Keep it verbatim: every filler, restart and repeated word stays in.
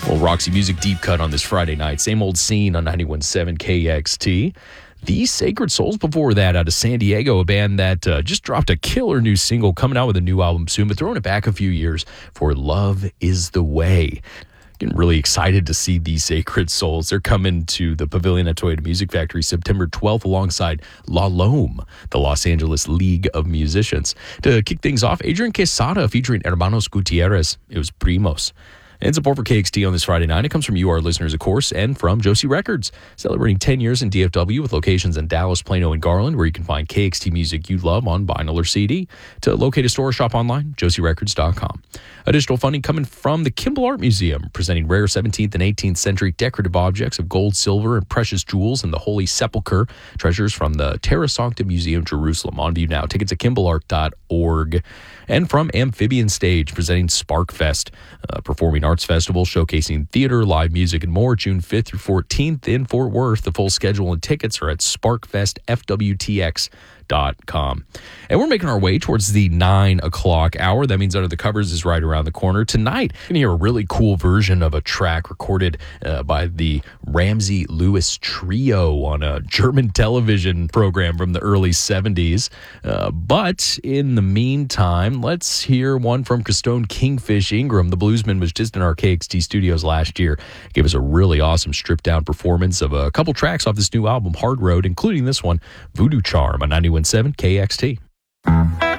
Well, Roxy Music Deep Cut on this Friday night. Same old scene on ninety-one point seven K X T. The Sacred Souls before that out of San Diego, a band that uh, just dropped a killer new single, coming out with a new album soon, but throwing it back a few years for Love is the Way. Getting really excited to see the Sacred Souls. They're coming to the Pavilion at Toyota Music Factory September twelfth alongside La Lome, the Los Angeles League of Musicians. To kick things off, Adrian Quesada featuring Hermanos Gutierrez. It was Primos. And support for K X T on this Friday night. It comes from you, our listeners, of course, and from Josie Records, celebrating ten years in D F W with locations in Dallas, Plano, and Garland, where you can find K X T music you love on vinyl or C D. To locate a store or shop online, josie records dot com. Additional funding coming from the Kimball Art Museum, presenting rare seventeenth and eighteenth century decorative objects of gold, silver, and precious jewels in the Holy Sepulchre, treasures from the Terra Sancta Museum, Jerusalem. On view now. Tickets at kimball art dot org. And from Amphibian Stage, presenting Sparkfest, a performing arts festival showcasing theater, live music, and more, June fifth through fourteenth in Fort Worth. The full schedule and tickets are at sparkfest f w t x dot com. And we're making our way towards the nine o'clock hour. That means Under the Covers is right around the corner. Tonight, you're going to hear a really cool version of a track recorded uh, by the Ramsey Lewis Trio on a German television program from the early seventies. Uh, but in the meantime, let's hear one from Christone Kingfish Ingram. The bluesman was just in our K X T studios last year. Gave us a really awesome stripped-down performance of a couple tracks off this new album, Hard Road, including this one, Voodoo Charm, on ninety-one point seven K X T.